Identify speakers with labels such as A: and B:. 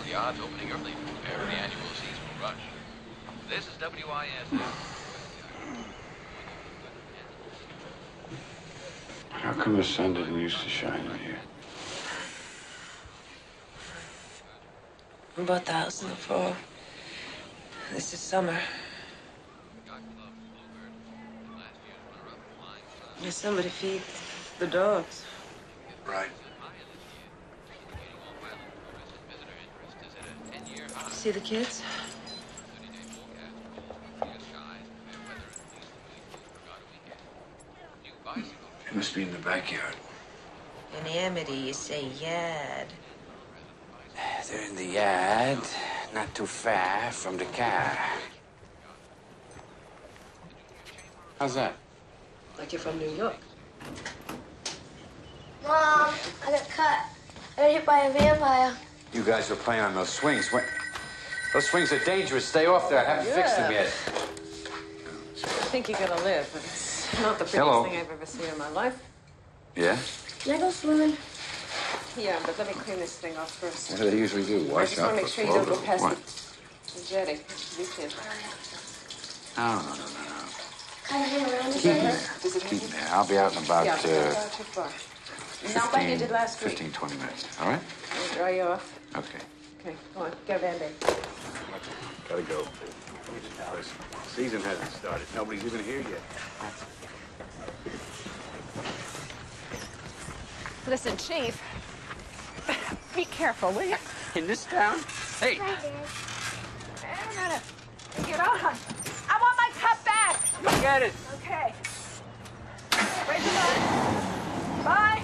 A: the odds opening early to prepare for the annual seasonal rush. This is WISS.
B: How come the sun didn't used to shine in here?
C: We bought the house in the fall. This is summer. There's somebody feed the dogs.
B: Right.
C: See the kids?
B: It must be in the backyard.
C: In Amity, you say yard.
B: They're in the yard, not too far from the car. How's that?
C: Like you're from New York.
D: Mom, I got cut. I got hit by a vampire.
B: You guys were playing on those swings. Those swings are dangerous. Stay off there. I haven't fixed them yet.
C: I think you're gonna live, but it's not the prettiest
B: Hello.
C: thing I've ever seen in my life.
B: Yeah?
D: Can I go swimming?
C: Yeah, but let me clean this thing off first.
B: What do they usually do?
C: I
B: Wash
C: just
B: up
C: want to
B: or
C: make sure you don't go
B: float or
C: past
B: what?
C: the jetty. You can.
B: No.
D: Can I hang around
B: Keep
D: again?
C: Does it
B: Keep there. I'll be out in about
C: Yeah, not too far. Not like you did last week.
B: 15, 20 minutes. All right?
C: I'll dry you off.
B: Okay.
C: Okay, go on. Get a Band-Aid.
B: Gotta go. Listen, season hasn't started. Nobody's even here yet.
E: Listen, Chief. Be careful, will you?
B: In this town? Hey!
D: Hi, Dad.
E: Wait a minute. Get on. I want my cup back.
B: Look at it!
E: Okay. Where's the money? Bye.